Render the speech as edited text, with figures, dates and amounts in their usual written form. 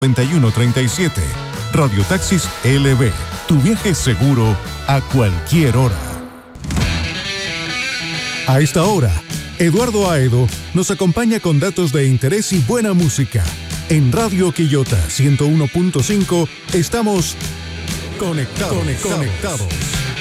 9137. Radio Taxis LB. Tu viaje seguro a cualquier hora. A esta hora, Eduardo Aedo nos acompaña con datos de interés y buena música. En Radio Quillota 101.5 estamos conectados.